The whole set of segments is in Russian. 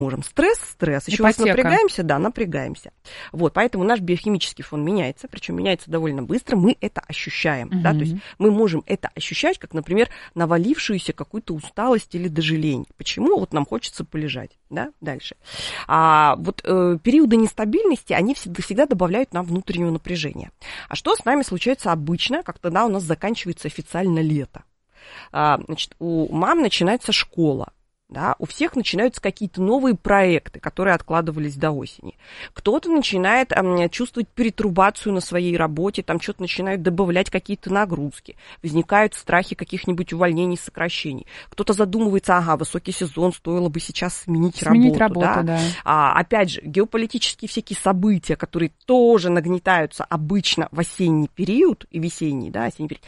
можем. Стресс, еще раз напрягаемся, да, напрягаемся. Вот, поэтому наш биохимический фон меняется, причем меняется довольно быстро, мы это ощущаем, да, то есть мы можем это ощущать, как, например, навалившуюся какую-то усталость или даже лень. Почему? Вот нам хочется полежать, да, дальше. Периоды нестабильности, они всегда добавляют нам внутреннего напряжения. А что с нами случается обычно, как тогда у нас заканчивается официально лето? Значит, у мам начинается школа. Да, у всех начинаются какие-то новые проекты, которые откладывались до осени. Кто-то начинает чувствовать перетрубацию на своей работе, там что-то начинают добавлять какие-то нагрузки, возникают страхи каких-нибудь увольнений, сокращений. Кто-то задумывается, высокий сезон, стоило бы сейчас сменить работу. Да? Опять же, геополитические всякие события, которые тоже нагнетаются обычно в осенний период и весенний, да, осенний период,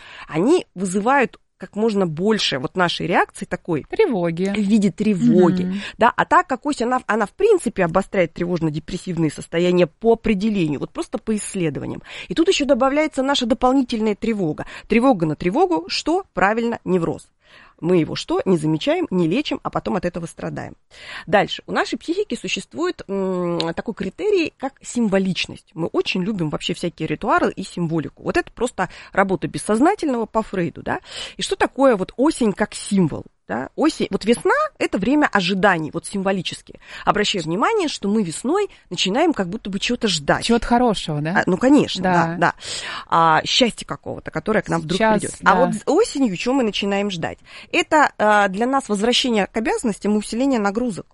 они вызывают как можно больше вот нашей реакции такой тревоги. В виде тревоги. Да? А так как осень, она в принципе обостряет тревожно-депрессивные состояния по определению, вот просто по исследованиям. И тут еще добавляется наша дополнительная тревога. Тревога на тревогу, что правильно невроз. Мы его не замечаем, не лечим, а потом от этого страдаем. Дальше. У нашей психики существует такой критерий, как символичность. Мы очень любим вообще всякие ритуалы и символику. Вот это просто работа бессознательного по Фрейду. Да? И что такое вот осень как символ? Да? Осень, вот весна – это время ожиданий, вот символически. Обращаю внимание, что мы весной начинаем как будто бы чего-то ждать. Чего-то хорошего, да? Конечно, да. Счастье какого-то, которое к нам вдруг придет. Да. А вот осенью что мы начинаем ждать? Это для нас возвращение к обязанностям и усиление нагрузок.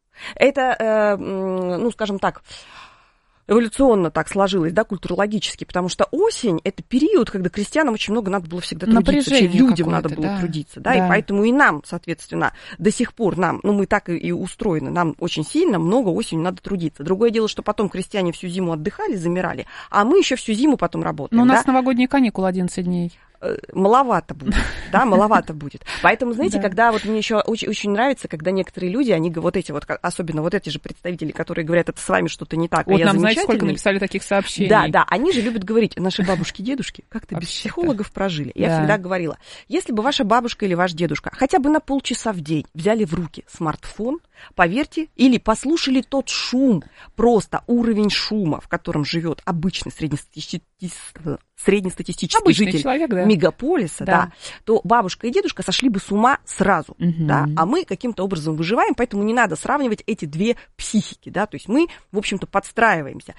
Это, скажем так, эволюционно так сложилось, да, культурологически, потому что осень – это период, когда крестьянам очень много надо было всегда трудиться, людям надо было трудиться, да, и поэтому и нам, соответственно, до сих пор мы так и устроены, нам очень сильно много осенью надо трудиться. Другое дело, что потом крестьяне всю зиму отдыхали, замирали, а мы еще всю зиму потом работаем. Но у нас новогодние каникулы 11 дней. Маловато будет, да, маловато будет. Поэтому, знаете, когда вот мне еще очень, очень нравится, когда некоторые люди, они вот эти вот, особенно вот эти же представители, которые говорят, это с вами что-то не так, вот нам, знаете, сколько написали таких сообщений. Да, они же любят говорить, наши бабушки, дедушки как-то без психологов прожили. Я всегда говорила, если бы ваша бабушка или ваш дедушка хотя бы на полчаса в день взяли в руки смартфон, поверьте, или послушали тот шум, просто уровень шума, в котором живет обычный среднестатистический житель человек, да, мегаполиса, да, то бабушка и дедушка сошли бы с ума сразу, да, а мы каким-то образом выживаем, поэтому не надо сравнивать эти две психики, да, то есть мы, в общем-то, подстраиваемся.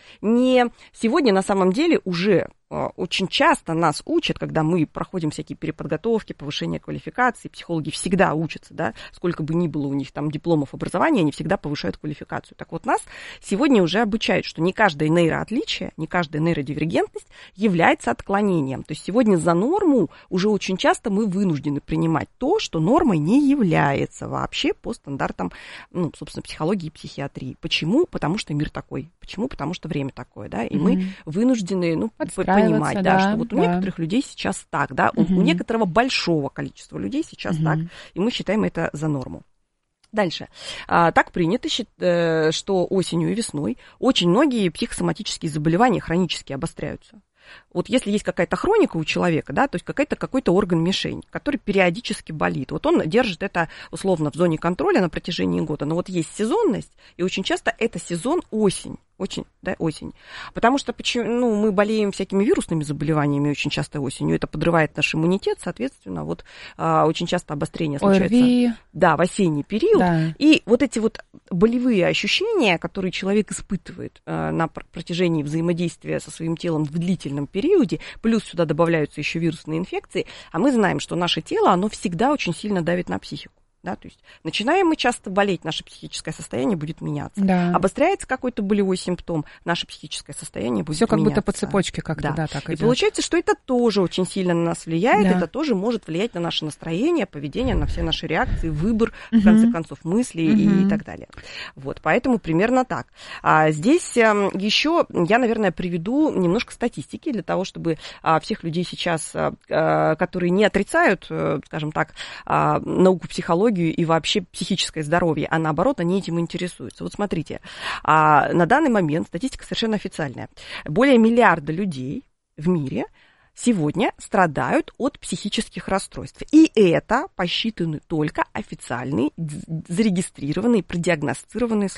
Сегодня на самом деле уже очень часто нас учат, когда мы проходим всякие переподготовки, повышение квалификации, психологи всегда учатся, да, сколько бы ни было у них там дипломов образования, они всегда повышают квалификацию. Так вот, нас сегодня уже обучают, что не каждое нейроотличие, не каждая нейродивергентность является отклонением. То есть сегодня за норму уже очень часто мы вынуждены принимать то, что нормой не является вообще по стандартам, собственно, психологии и психиатрии. Почему? Потому что мир такой. Почему? Потому что время такое, да, и мы вынуждены, понимать, да, что вот у некоторых людей сейчас так, да, у некоторого большого количества людей сейчас так, и мы считаем это за норму. Дальше. Так принято, что осенью и весной очень многие психосоматические заболевания хронически обостряются. Вот если есть какая-то хроника у человека, да, то есть какой-то орган-мишень, который периодически болит, вот он держит это условно в зоне контроля на протяжении года, но вот есть сезонность, и очень часто это сезон осень. Осень. Потому что мы болеем всякими вирусными заболеваниями очень часто осенью, это подрывает наш иммунитет, соответственно, вот очень часто обострение случается ОРВИ. Да, в осенний период. Да. И вот эти вот болевые ощущения, которые человек испытывает на протяжении взаимодействия со своим телом в длительном периоде, плюс сюда добавляются еще вирусные инфекции, а мы знаем, что наше тело, оно всегда очень сильно давит на психику. Да, то есть начинаем мы часто болеть, наше психическое состояние будет меняться. Да. Обостряется какой-то болевой симптом, наше психическое состояние будет меняться. Все как будто по цепочке как-то, да, так идет. И получается, что это тоже очень сильно на нас влияет, это тоже может влиять на наше настроение, поведение, на все наши реакции, выбор, в конце концов, мысли и так далее. Вот, поэтому примерно так. Здесь еще я, наверное, приведу немножко статистики для того, чтобы всех людей сейчас, которые не отрицают, скажем так, науку психологии, и вообще психическое здоровье, а наоборот, они этим интересуются. Вот смотрите, на данный момент статистика совершенно официальная. Более 1 миллиарда людей в мире сегодня страдают от психических расстройств. И это посчитаны только официальные, зарегистрированные, продиагностированные